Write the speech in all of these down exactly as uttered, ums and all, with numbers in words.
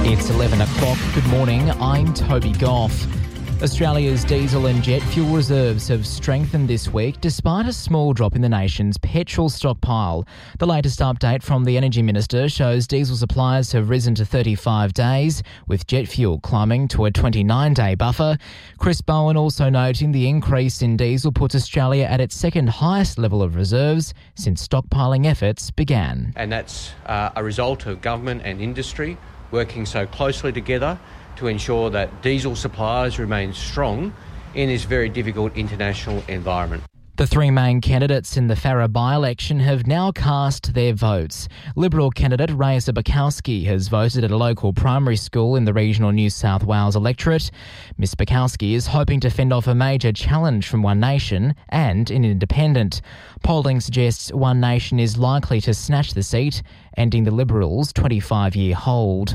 It's eleven o'clock. Good morning, I'm Toby Goff. Australia's diesel and jet fuel reserves have strengthened this week despite a small drop in the nation's petrol stockpile. The latest update from the Energy Minister shows diesel supplies have risen to thirty-five days, with jet fuel climbing to a twenty-nine day buffer. Chris Bowen also noting the increase in diesel puts Australia at its second highest level of reserves since stockpiling efforts began. And that's uh, a result of government and industry working so closely together to ensure that diesel supplies remain strong in this very difficult international environment. The three main candidates in the Farrer by-election have now cast their votes. Liberal candidate Reza Bukowski has voted at a local primary school in the regional New South Wales electorate. Miss Bukowski is hoping to fend off a major challenge from One Nation and an independent. Polling suggests One Nation is likely to snatch the seat, ending the Liberals' twenty-five year hold.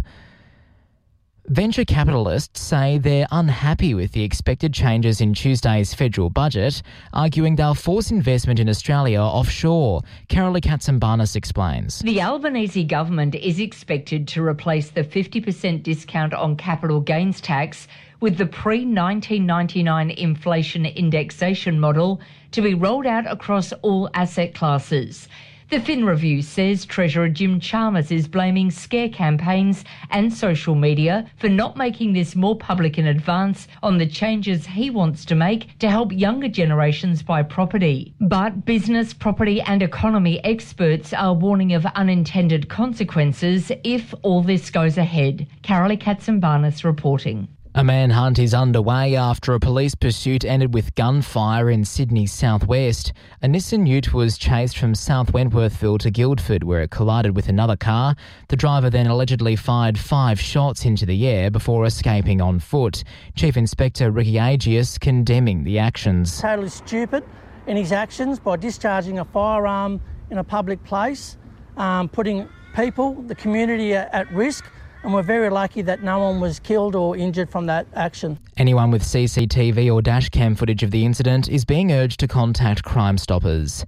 Venture capitalists say they're unhappy with the expected changes in Tuesday's federal budget, arguing they'll force investment in Australia offshore. Carolee Katsambanis explains. The Albanese government is expected to replace the fifty percent discount on capital gains tax with the pre nineteen ninety-nine inflation indexation model to be rolled out across all asset classes. The Fin Review says Treasurer Jim Chalmers is blaming scare campaigns and social media for not making this more public in advance on the changes he wants to make to help younger generations buy property. But business, property and economy experts are warning of unintended consequences if all this goes ahead. Carolee Katsambanis reporting. A manhunt is underway after a police pursuit ended with gunfire in Sydney's southwest. A Nissan Ute was chased from South Wentworthville to Guildford, where it collided with another car. The driver then allegedly fired five shots into the air before escaping on foot. Chief Inspector Ricky Agius condemning the actions. Totally stupid in his actions by discharging a firearm in a public place, um, putting people, the community at, at risk. And we're very lucky that no one was killed or injured from that action. Anyone with C C T V or dashcam footage of the incident is being urged to contact Crime Stoppers.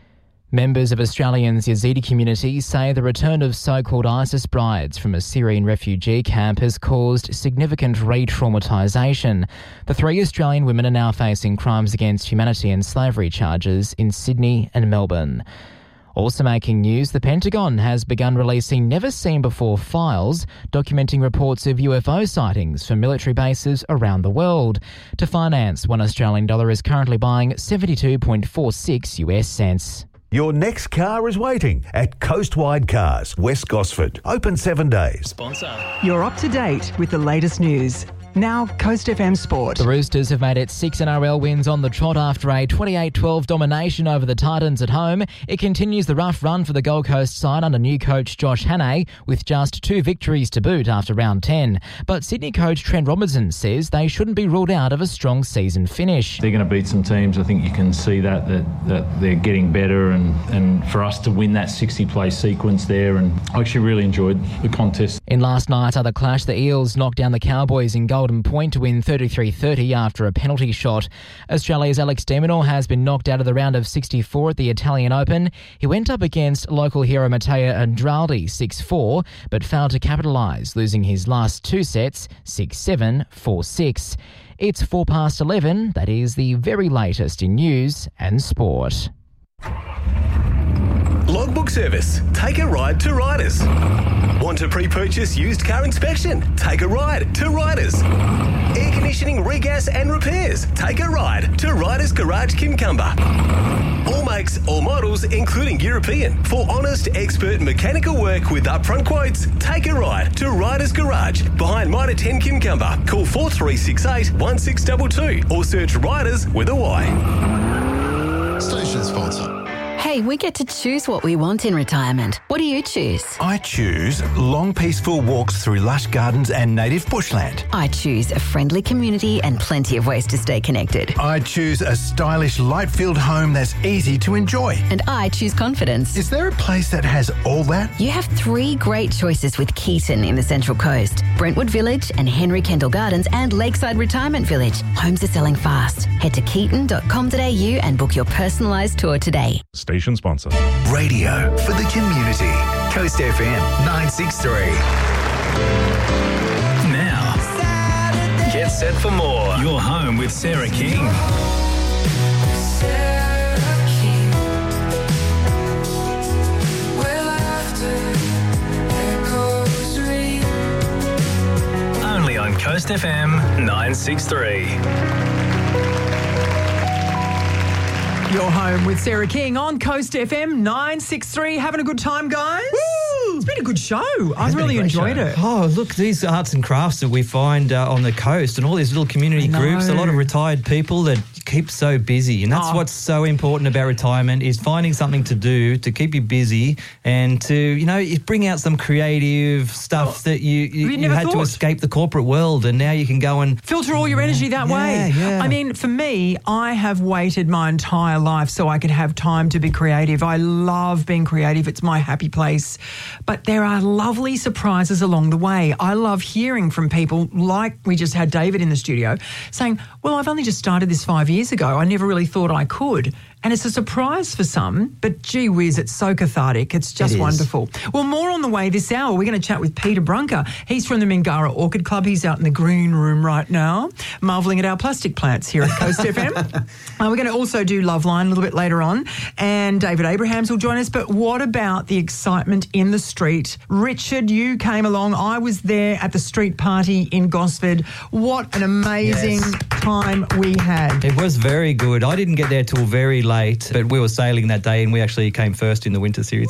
Members of Australia's Yazidi community say the return of so-called ISIS brides from a Syrian refugee camp has caused significant re-traumatisation. The three Australian women are now facing crimes against humanity and slavery charges in Sydney and Melbourne. Also making news, the Pentagon has begun releasing never-seen-before files documenting reports of U F O sightings from military bases around the world. To finance, one Australian dollar is currently buying seventy-two point four six US cents. Your next car is waiting at Coastwide Cars, West Gosford. Open seven days. Sponsor. You're up to date with the latest news. Now, Coast F M Sport. The Roosters have made it six N R L wins on the trot after a twenty-eight twelve domination over the Titans at home. It continues the rough run for the Gold Coast side under new coach Josh Hannay, with just two victories to boot after round ten. But Sydney coach Trent Robinson says they shouldn't be ruled out of a strong season finish. They're going to beat some teams. I think you can see that that, that they're getting better, and, and for us to win that sixty play sequence there, and I actually really enjoyed the contest. In last night's other clash, the Eels knocked down the Cowboys in Golden Point to win thirty-three thirty after a penalty shot. Australia's Alex de Minaur has been knocked out of the round of sixty-four at the Italian Open. He went up against local hero Matteo Andrade six four, but failed to capitalise, losing his last two sets six seven, four six. It's four past eleven. That is the very latest in news and sport. Logbook Service. Take a ride to Riders. Want to pre-purchase used car inspection? Take a ride to Riders. Air conditioning, regas and repairs? Take a ride to Riders Garage Kincumber. All makes, all models, including European. For honest, expert mechanical work with upfront quotes, take a ride to Riders Garage behind Mitre ten Kincumber. Call four three six eight, one six two two or search Riders with a Y. Station sponsor. Hey, we get to choose what we want in retirement. What do you choose? I choose long, peaceful walks through lush gardens and native bushland. I choose a friendly community and plenty of ways to stay connected. I choose a stylish, light-filled home that's easy to enjoy. And I choose confidence. Is there a place that has all that? You have three great choices with Keaton in the Central Coast. Brentwood Village and Henry Kendall Gardens and Lakeside Retirement Village. Homes are selling fast. Head to keaton dot com dot a u and book your personalised tour today. Station sponsor. Radio for the community. Coast F M nine six three. Now, get set for more. You're home with Sarah King. Only on Coast F M nine sixty-three. You're home with Sarah King on Coast F M nine sixty-three. Having a good time, guys? Woo! It's been a good show. I've really enjoyed show. it. Oh, look, these arts and crafts that we find uh, on the coast and all these little community groups, a lot of retired people that keep so busy. And that's Oh. what's so important about retirement is finding something to do to keep you busy and to, you know, bring out some creative stuff that you, you, you you never had to thought? escape the corporate world and now you can go and... Filter all your energy that way. Yeah, yeah. I mean, for me, I have waited my entire life so I could have time to be creative. I love being creative. It's my happy place. But there are lovely surprises along the way. I love hearing from people like we just had David in the studio saying, well, I've only just started this five years ago. I never really thought I could. And it's a surprise for some, but gee whiz, it's so cathartic. It's just It is. wonderful. Well, more on the way this hour. We're going to chat with Peter Brunker. He's from the Mingara Orchid Club. He's out in the green room right now, marvelling at our plastic plants here at Coast F M. Uh, we're going to also do Loveline a little bit later on, and David Abrahams will join us. But what about the excitement in the street? Richard, you came along. I was there at the street party in Gosford. What an amazing Yes. time we had. It was very good. I didn't get there till very late, but we were sailing that day and we actually came first in the winter series.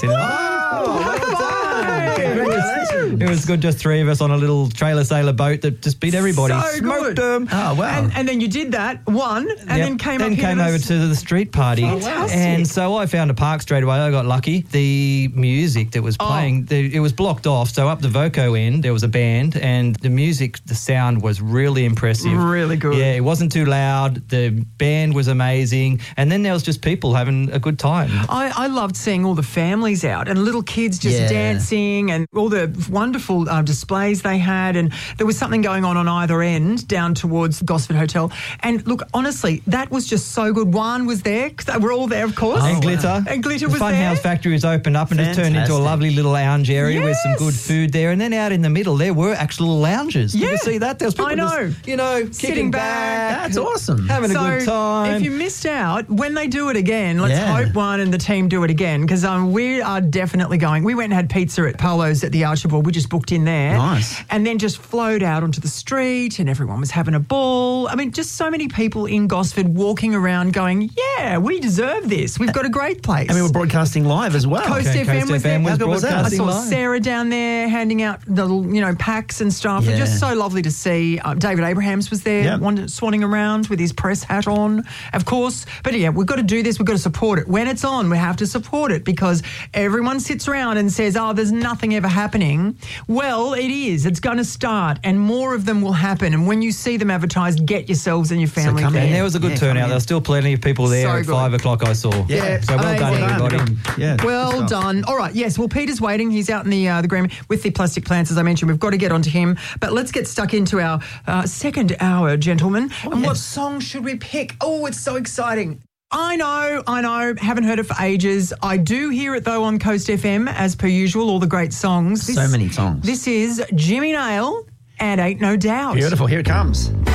It was good, just three of us on a little trailer sailor boat that just beat everybody. So Smoked good. them. Oh, wow. And, and then you did that, won, and Yep. then came then up here came to over this- to the street party. Fantastic. And so I found a park straight away. I got lucky. The music that was playing, the, it was blocked off. So up the Voco end, there was a band, and the music, the sound was really impressive. Really good. Yeah, it wasn't too loud. The band was amazing. And then there was just people having a good time. I, I loved seeing all the families out and little kids just Yeah. dancing and all the wonderful uh, displays they had. And there was something going on on either end down towards Gosford Hotel. And look, honestly, that was just so good. Juan was there because they were all there, of course. and Glitter. And Glitter the was there. Funhouse factory was opened up and just turned into a Fantastic. lovely little lounge area with some good Yes. food there. And then out in the middle, there were actual lounges. Did Yeah. you see that? There was people I know. just, you know, Sitting kicking back. That's awesome. having So, a good time. if you missed out, when they do it again, let's Yeah. hope Juan and the team do it again because um, we are definitely going. We went and had pizza at Paolo's at the Archibald. We just booked in there. Nice. And then just flowed out onto the street and everyone was having a ball. I mean, just so many people in Gosford walking around going, yeah, we deserve this. We've got a great place. And we were broadcasting live as well. Coast Okay, F M Coast was F M there. was How good was that? I broadcasting saw live. Sarah down there handing out the little, you know, packs and stuff. Yeah. And just so lovely to see. Uh, David Abrahams was there, Yep. wander- swanning around with his press hat on, of course. But yeah, we've got to do this. We've got to support it. When it's on, we have to support it because everyone sits around and says, oh, there's nothing ever happening. Well, it is. It's going to start and more of them will happen. And when you see them advertised, get yourselves and your family come there. and there was a good Yeah, turnout. come in. There was still plenty of people there So at good. five o'clock, I saw. Yeah, So well done, amazing. everybody. Yeah. Well good stuff. done. All right, yes. Well, Peter's waiting. He's out in the uh, the green with the plastic plants, as I mentioned. We've got to get onto him. But let's get stuck into our uh, second hour, gentlemen. and what yes. song should we pick? Oh, it's so exciting. I know, I know. Haven't heard it for ages. I do hear it, though, on Coast F M, as per usual, all the great songs. So many songs. This is Jimmy Nail and Ain't No Doubt. Beautiful. Here it comes.